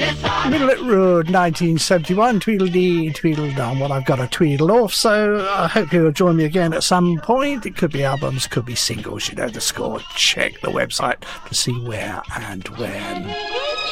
Middle Road, 1971, Tweedledee, Tweedledum. Well, I've got a tweedle off, so I hope you'll join me again at some point. It could be albums, could be singles, you know the score. Check the website to see where and when.